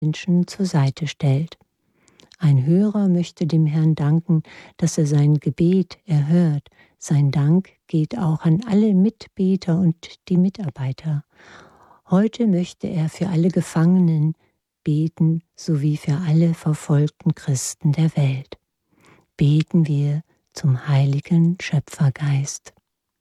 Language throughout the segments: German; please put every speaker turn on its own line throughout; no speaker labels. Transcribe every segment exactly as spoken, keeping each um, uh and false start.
Menschen zur Seite stellt. Ein Hörer möchte dem Herrn danken, dass er sein Gebet erhört. Sein Dank geht auch an alle Mitbeter und die Mitarbeiter. Heute möchte er für alle Gefangenen beten, sowie für alle verfolgten Christen der Welt. Beten wir zum heiligen Schöpfergeist.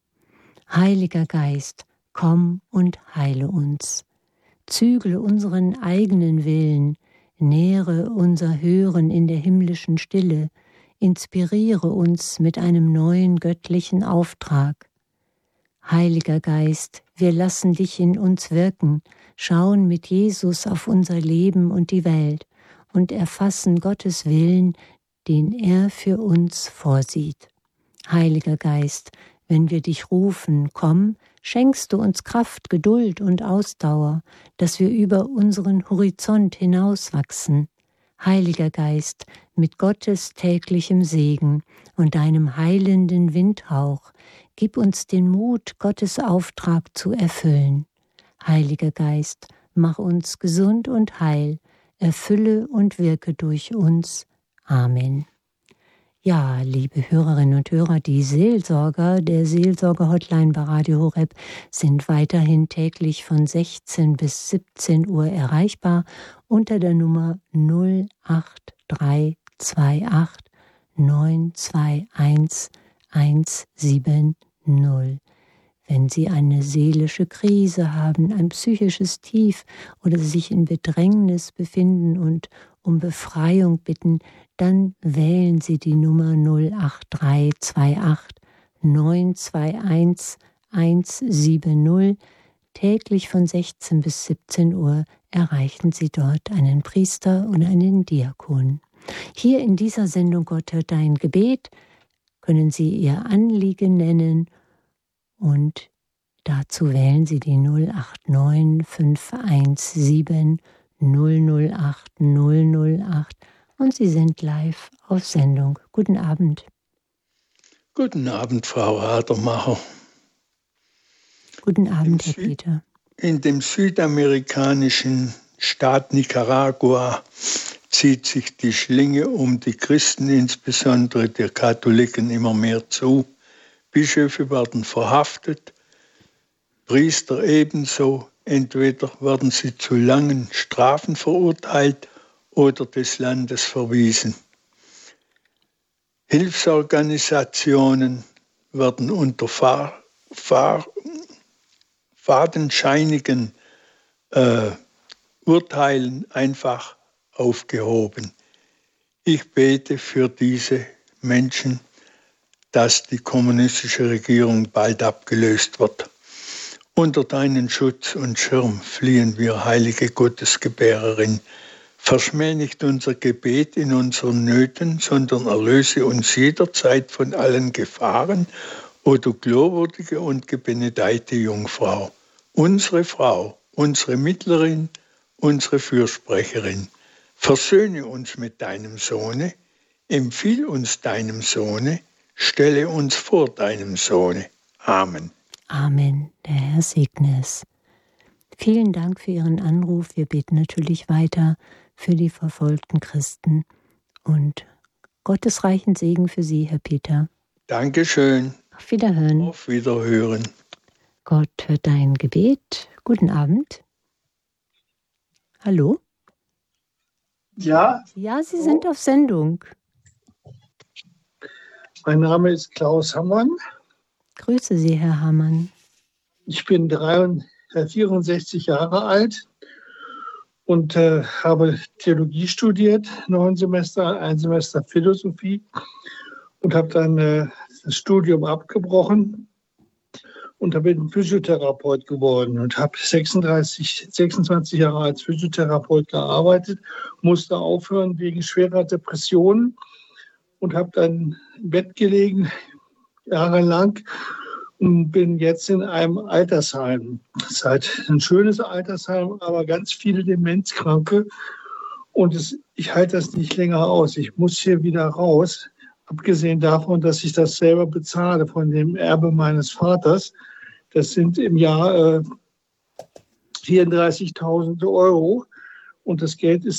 Heiliger Geist, komm und heile uns. Zügle unseren eigenen Willen, nähre unser Hören in der himmlischen Stille, inspiriere uns mit einem neuen göttlichen Auftrag. Heiliger Geist, wir lassen dich in uns wirken, schauen mit Jesus auf unser Leben und die Welt und erfassen Gottes Willen, den er für uns vorsieht. Heiliger Geist, wenn wir dich rufen, komm, schenkst du uns Kraft, Geduld und Ausdauer, dass wir über unseren Horizont hinauswachsen. Heiliger Geist, mit Gottes täglichem Segen und deinem heilenden Windhauch, gib uns den Mut, Gottes Auftrag zu erfüllen. Heiliger Geist, mach uns gesund und heil, erfülle und wirke durch uns. Amen. Ja, liebe Hörerinnen und Hörer, die Seelsorger der Seelsorger-Hotline bei Radio Horeb sind weiterhin täglich von sechzehn bis siebzehn Uhr erreichbar unter der Nummer null acht drei zwei acht neun zwei eins eins sieben null. Wenn Sie eine seelische Krise haben, ein psychisches Tief oder sich in Bedrängnis befinden und um Befreiung bitten, dann wählen Sie die Nummer null acht drei zwei acht neun zwei eins eins sieben null. Täglich von sechzehn bis siebzehn Uhr erreichen Sie dort einen Priester oder einen Diakon. Hier in dieser Sendung Gott hört dein Gebet können Sie Ihr Anliegen nennen und dazu wählen Sie die null acht neun fünf eins sieben null null acht null null acht und Sie sind live auf Sendung. Guten Abend.
Guten Abend, Frau Hadermacher.
Guten Abend, Herr Peter.
In dem südamerikanischen Staat Nicaragua zieht sich die Schlinge um die Christen, insbesondere der Katholiken, immer mehr zu. Bischöfe werden verhaftet, Priester ebenso. Entweder werden sie zu langen Strafen verurteilt oder des Landes verwiesen. Hilfsorganisationen werden unter fahr, fahr, fadenscheinigen äh, Urteilen einfach aufgehoben. Ich bete für diese Menschen, dass die kommunistische Regierung bald abgelöst wird. Unter deinen Schutz und Schirm fliehen wir, heilige Gottesgebärerin. Verschmäh nicht unser Gebet in unseren Nöten, sondern erlöse uns jederzeit von allen Gefahren, o du glorwürdige und gebenedeite Jungfrau, unsere Frau, unsere Mittlerin, unsere Fürsprecherin. Versöhne uns mit deinem Sohne, empfiehl uns deinem Sohne, stelle uns vor deinem Sohne. Amen.
Amen. Der Herr segne es. Vielen Dank für Ihren Anruf. Wir beten natürlich weiter für die verfolgten Christen und Gottes reichen Segen für Sie, Herr Peter.
Dankeschön.
Auf Wiederhören.
Auf Wiederhören.
Gott hört dein Gebet. Guten Abend. Hallo?
Ja?
Ja, Sie sind auf Sendung.
Mein Name ist Klaus Hammann.
Grüße Sie, Herr Hammann.
Ich bin vierundsechzig Jahre alt und äh, habe Theologie studiert, neun Semester, ein Semester Philosophie und habe dann äh, das Studium abgebrochen und habe bin Physiotherapeut geworden und habe sechsunddreißig, sechsundzwanzig Jahre als Physiotherapeut gearbeitet, musste aufhören wegen schwerer Depressionen und habe dann im Bett gelegen, jahrelang, und bin jetzt in einem Altersheim. Das ist halt ein schönes Altersheim, aber ganz viele Demenzkranke. Und es, ich halte das nicht länger aus. Ich muss hier wieder raus. Abgesehen davon, dass ich das selber bezahle von dem Erbe meines Vaters. Das sind im Jahr äh, vierunddreißigtausend Euro. Und das Geld ist